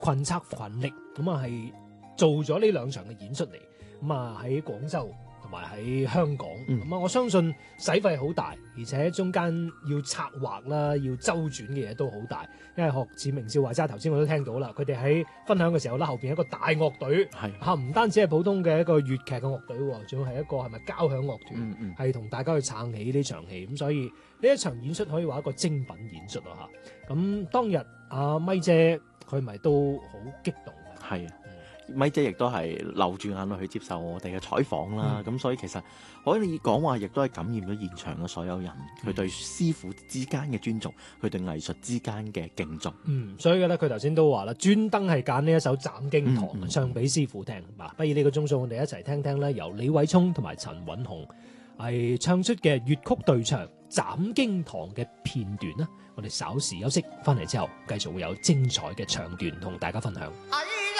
群策群力，咁啊係做咗呢兩場嘅演出嚟，咁啊喺廣州同埋喺香港，咁啊我相信使費好大，而且中間要策劃啦，要周轉嘅嘢都好大，因為學似明少話齋，頭先我都聽到啦，佢哋喺分享嘅時候啦，後邊一個大樂隊嚇，唔單止係普通嘅一個粵劇嘅樂隊喎，仲要係一個係咪交響樂團，係同大家去撐起呢場戲，咁所以呢一場演出可以話一個精品演出啊嚇。咁當日阿咪姐佢咪都好激動嘅， 係。咪姐亦都係流住眼淚去接受我哋嘅採訪啦，咁所以其實可以講話，亦都係感染咗現場嘅所有人，佢對師傅之間嘅尊重，佢對藝術之間嘅敬重。 所以咧，佢頭先都話啦，專登係揀呢一首《斬經堂》唱俾師傅聽。嗱，不如呢個鐘數，我哋一齊聽聽咧，由李偉聰同埋陳韻紅係唱出嘅粵曲對唱《斬經堂》嘅片段啦。我哋稍時休息，翻嚟之後繼續會有精彩嘅唱段同大家分享。